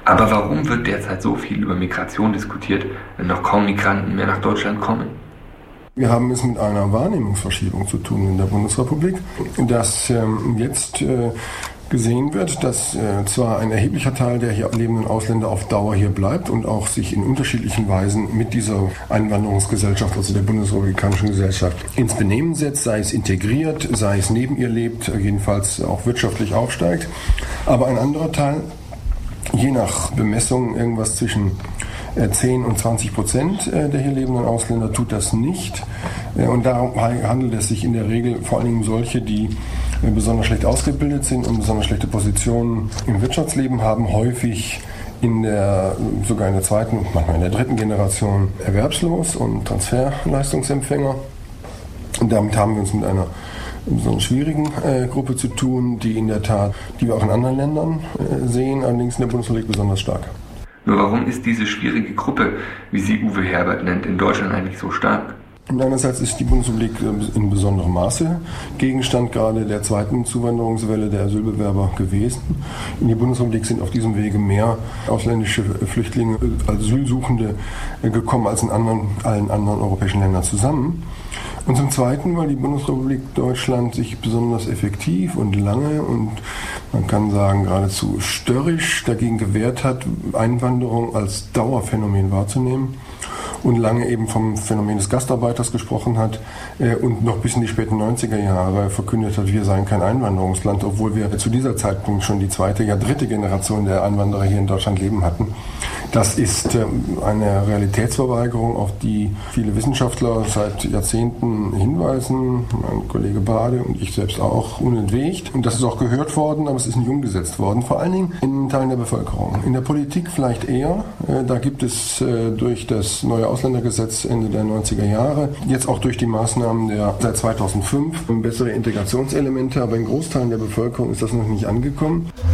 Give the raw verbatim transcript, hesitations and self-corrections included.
Aber warum wird derzeit so viel über Migration diskutiert, wenn noch kaum Migranten mehr nach Deutschland kommen? Wir haben es mit einer Wahrnehmungsverschiebung zu tun in der Bundesrepublik, dass ähm, jetzt äh, gesehen wird, dass äh, zwar ein erheblicher Teil der hier lebenden Ausländer auf Dauer hier bleibt und auch sich in unterschiedlichen Weisen mit dieser Einwanderungsgesellschaft, also der bundesrepublikanischen Gesellschaft, ins Benehmen setzt, sei es integriert, sei es neben ihr lebt, jedenfalls auch wirtschaftlich aufsteigt. Aber ein anderer Teil, je nach Bemessung irgendwas zwischen zehn und zwanzig Prozent der hier lebenden Ausländer tut das nicht. Und darum handelt es sich in der Regel vor allen Dingen um solche, die besonders schlecht ausgebildet sind und besonders schlechte Positionen im Wirtschaftsleben haben, häufig in der, sogar in der zweiten und manchmal in der dritten Generation erwerbslos und Transferleistungsempfänger. Und damit haben wir uns mit einer besonders schwierigen äh, Gruppe zu tun, die in der Tat, die wir auch in anderen Ländern äh, sehen, allerdings in der Bundesrepublik besonders stark. Nur warum ist diese schwierige Gruppe, wie sie Uwe Herbert nennt, in Deutschland eigentlich so stark? Und einerseits ist die Bundesrepublik in besonderem Maße Gegenstand gerade der zweiten Zuwanderungswelle der Asylbewerber gewesen. In die Bundesrepublik sind auf diesem Wege mehr ausländische Flüchtlinge als Asylsuchende gekommen als in anderen, allen anderen europäischen Ländern zusammen. Und zum Zweiten, weil die Bundesrepublik Deutschland sich besonders effektiv und lange und man kann sagen geradezu störrisch dagegen gewehrt hat, Einwanderung als Dauerphänomen wahrzunehmen und lange eben vom Phänomen des Gastarbeiters gesprochen hat äh, und noch bis in die späten neunziger Jahre verkündet hat, wir seien kein Einwanderungsland, obwohl wir zu dieser Zeitpunkt schon die zweite, ja dritte Generation der Einwanderer hier in Deutschland leben hatten. Das ist äh, eine Realitätsverweigerung, auf die viele Wissenschaftler seit Jahrzehnten hinweisen, mein Kollege Bade und ich selbst auch unentwegt. Und das ist auch gehört worden, aber es ist nicht umgesetzt worden, vor allen Dingen in Teilen der Bevölkerung. In der Politik vielleicht eher, äh, da gibt es äh, durch das neue Ausländergesetz Ende der neunziger Jahre, jetzt auch durch die Maßnahmen der seit zweitausendfünf bessere Integrationselemente, aber in Großteilen der Bevölkerung ist das noch nicht angekommen.